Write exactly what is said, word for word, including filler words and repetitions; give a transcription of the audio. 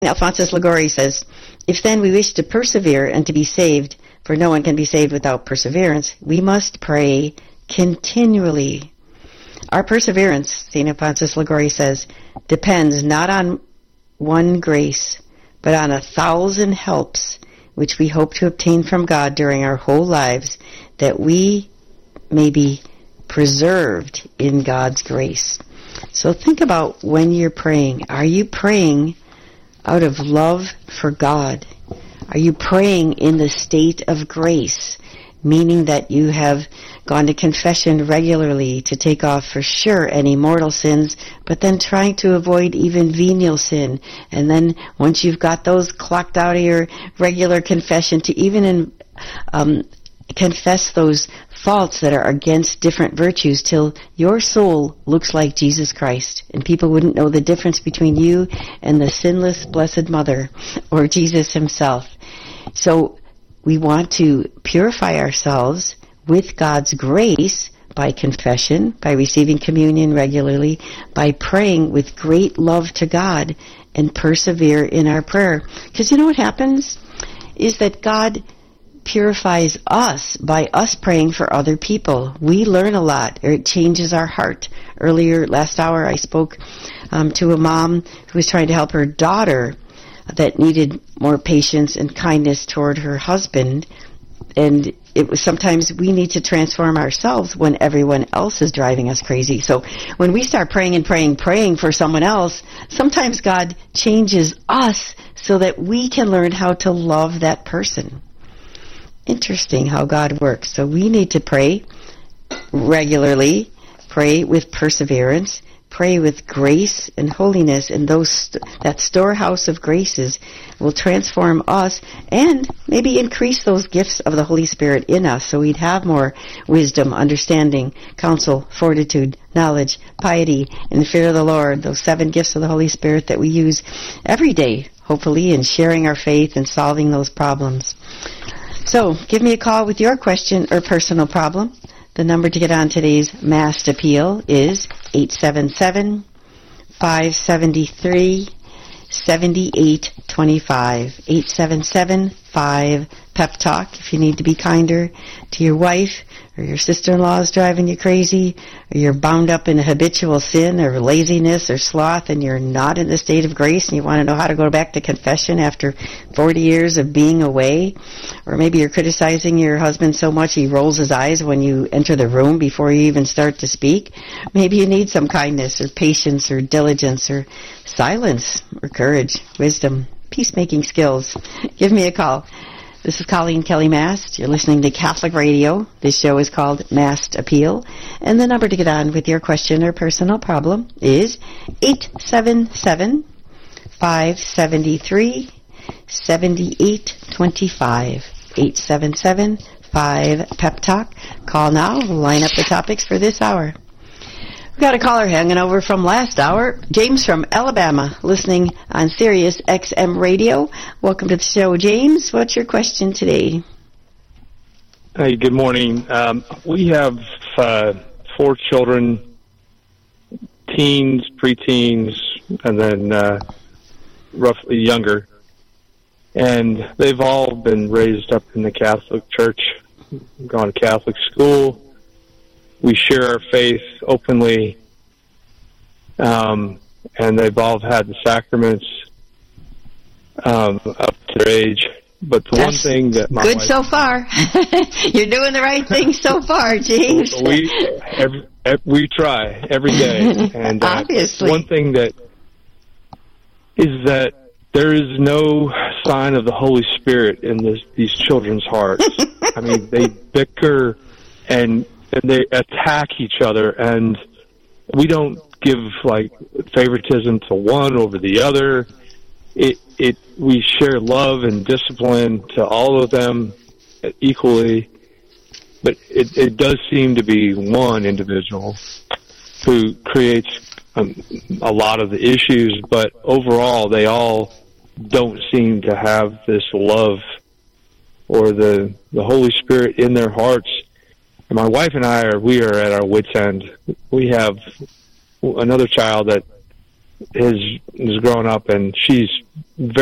Alphonsus Liguori says, if then we wish to persevere and to be saved, for no one can be saved without perseverance, we must pray continually. Our perseverance, Saint Alphonsus Liguori says, depends not on one grace, but on a thousand helps which we hope to obtain from God during our whole lives, that we may be preserved in God's grace. So think about when you're praying. Are you praying out of love for God? Are you praying in the state of grace, meaning that you have gone to confession regularly to take off for sure any mortal sins, but then trying to avoid even venial sin? And then once you've got those clocked out of your regular confession, to even in, um, confess those faults that are against different virtues till your soul looks like Jesus Christ, and people wouldn't know the difference between you and the sinless Blessed Mother or Jesus himself. So we want to purify ourselves with God's grace by confession, by receiving communion regularly, by praying with great love to God, and persevere in our prayer. Because you know what happens is that God purifies us by us praying for other people. We learn a lot, or it changes our heart. Earlier, last hour, I spoke um, to a mom who was trying to help her daughter that needed more patience and kindness toward her husband. And it was sometimes we need to transform ourselves when everyone else is driving us crazy. So when we start praying and praying, praying for someone else, sometimes God changes us so that we can learn how to love that person. Interesting how God works. So we need to pray regularly, pray with perseverance, pray with grace and holiness, and those that storehouse of graces will transform us and maybe increase those gifts of the Holy Spirit in us, so we'd have more wisdom, understanding, counsel, fortitude, knowledge, piety, and the fear of the Lord, those seven gifts of the Holy Spirit that we use every day, hopefully, in sharing our faith and solving those problems. So, give me a call with your question or personal problem. The number to get on today's Mass Appeal is eight seven seven, five seven three, seven eight two five. eight seven seven, five, P E P Talk, if you need to be kinder to your wife, or your sister-in-law is driving you crazy, or you're bound up in a habitual sin or laziness or sloth, and you're not in the state of grace, and you want to know how to go back to confession after forty years of being away. Or maybe you're criticizing your husband so much he rolls his eyes when you enter the room before you even start to speak. Maybe you need some kindness or patience or diligence or silence or courage, wisdom, peacemaking skills. Give me a call. This is Colleen Kelly Mast. You're listening to Catholic Radio. This show is called Mast Appeal. And the number to get on with your question or personal problem is eight seven seven, five seven three, seven eight two five. eight seven seven, five, P E P Talk. Call now. We'll line up the topics for this hour. We've got a caller hanging over from last hour. James from Alabama, listening on Sirius X M Radio. Welcome to the show, James. What's your question today? Hey, good morning. Um, we have uh, four children, teens, preteens, and then uh, roughly younger. And they've all been raised up in the Catholic Church, gone to Catholic school. We share our faith openly, um, and they've all had the sacraments um, up to their age. But the That's one thing that my good wife, so far. You're doing the right thing so far, James. we every, every, we try every day, and uh, obviously, one thing that is that there is no sign of the Holy Spirit in this, these children's hearts. I mean, they bicker and. And they attack each other, and we don't give like favoritism to one over the other. It it we share love and discipline to all of them equally, but it, it does seem to be one individual who creates um, a lot of the issues. But overall, they all don't seem to have this love or the the Holy Spirit in their hearts. My wife and I are, we are at our wits' end. We have another child that is is growing up, and she's very